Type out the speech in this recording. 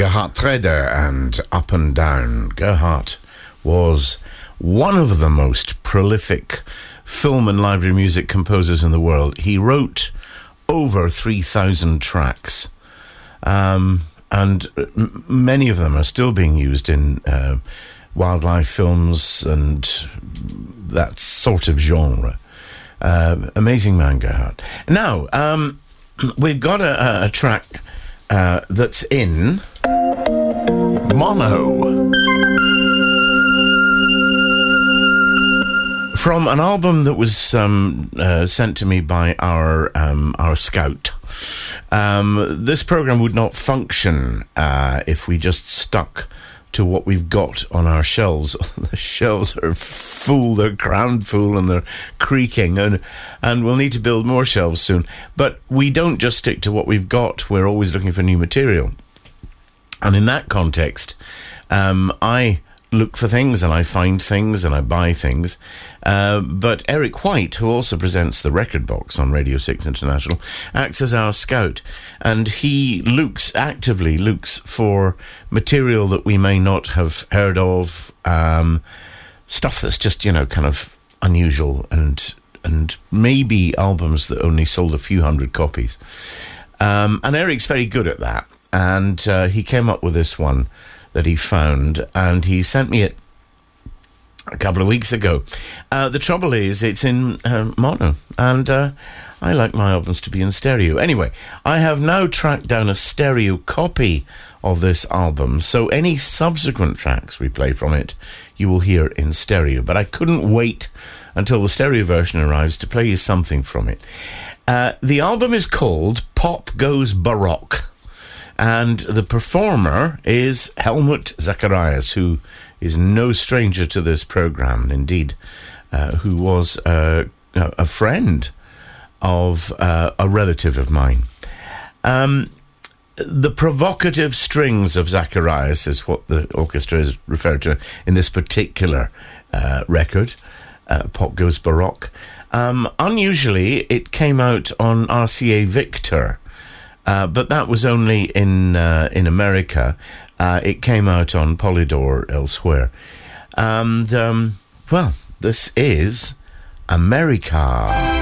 Gerhard Treder and Up and Down. Gerhard was one of the most prolific film and library music composers in the world. He wrote over 3,000 tracks, and many of them are still being used in wildlife films and that sort of genre. Amazing man, Gerhard. Now, we've got a track that's in mono from an album that was sent to me by our scout. This program would not function if we just stuck to what we've got on our shelves. The shelves are full, they're crammed full, and they're creaking, and we'll need to build more shelves soon. But we don't just stick to what we've got, we're always looking for new material. And in that context, I look for things, and I find things, and I buy things. But Eric White, who also presents the Record Box on Radio 6 International, acts as our scout, and he actively looks for material that we may not have heard of, stuff that's just, kind of unusual, and maybe albums that only sold a few hundred copies. And Eric's very good at that, and he came up with this one that he found, and he sent me it a couple of weeks ago. The trouble is, it's in mono, and I like my albums to be in stereo. Anyway, I have now tracked down a stereo copy of this album, so any subsequent tracks we play from it, you will hear in stereo. But I couldn't wait until the stereo version arrives to play you something from it. The album is called Pop Goes Baroque, and the performer is Helmut Zacharias, who is no stranger to this program, indeed, who was a friend of a relative of mine. The provocative strings of Zacharias is what the orchestra is referred to in this particular record, Pop Goes Baroque. Unusually, it came out on RCA Victor, but that was only in America. It came out on Polydor elsewhere. And, well, this is America.